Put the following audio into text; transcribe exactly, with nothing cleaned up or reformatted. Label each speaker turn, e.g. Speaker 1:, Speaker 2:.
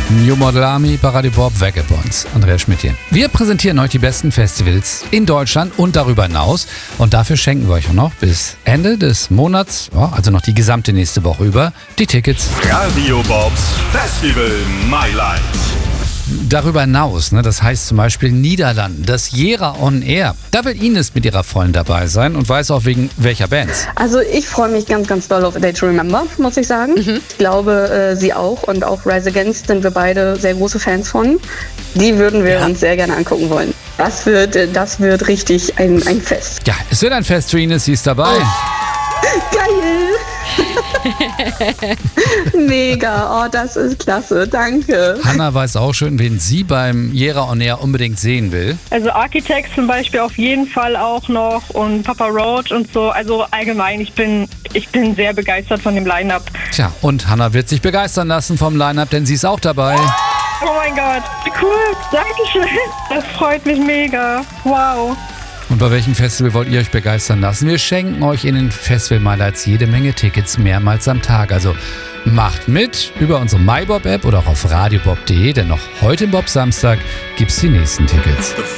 Speaker 1: New Model Army, Parade Bob, Vagabonds. Andreas Schmidt hier. Wir präsentieren euch die besten Festivals in Deutschland und darüber hinaus. Und dafür schenken wir euch auch noch bis Ende des Monats, ja, also noch die gesamte nächste Woche über, die Tickets.
Speaker 2: Radio Bobs Festival My Light.
Speaker 1: Darüber hinaus, ne, das heißt zum Beispiel Niederlanden, das Jera on Air. Da will Ines mit ihrer Freundin dabei sein und weiß auch wegen welcher Bands.
Speaker 3: Also ich freue mich ganz, ganz doll auf A Day to Remember, muss ich sagen. Mhm. Ich glaube, äh, sie auch und auch Rise Against sind wir beide sehr große Fans von. Die würden wir ja. uns sehr gerne angucken wollen. Das wird, das wird richtig ein, ein Fest.
Speaker 1: Ja, es wird ein Fest für Ines, sie ist dabei.
Speaker 3: Oh. Geil! Mega, oh, das ist klasse, danke.
Speaker 1: Hanna weiß auch schon, wen sie beim Jera on Air unbedingt sehen will.
Speaker 4: Also Architects zum Beispiel auf jeden Fall auch noch und Papa Roach und so. Also allgemein, ich bin, ich bin sehr begeistert von dem Line-Up.
Speaker 1: Tja, und Hanna wird sich begeistern lassen vom Line-Up, denn sie ist auch dabei.
Speaker 4: Oh mein Gott, wie cool, Dankeschön. Das freut mich mega, wow.
Speaker 1: Und bei welchem Festival wollt ihr euch begeistern lassen? Wir schenken euch in den Festival My Lights jede Menge Tickets mehrmals am Tag. Also macht mit über unsere MyBob-App oder auch auf radiobob punkt de, denn noch heute im Bob Samstag gibt's die nächsten Tickets.